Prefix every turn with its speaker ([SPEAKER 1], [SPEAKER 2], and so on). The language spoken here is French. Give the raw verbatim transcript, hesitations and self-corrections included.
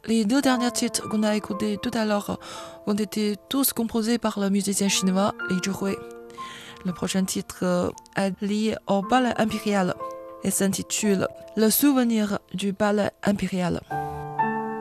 [SPEAKER 1] Les deux derniers titres qu'on a écoutés tout à l'heure ont été tous composés par le musicien chinois Li Zhihui. Le prochain titre est lié au ballet impérial et s'intitule Le souvenir du ballet impérial.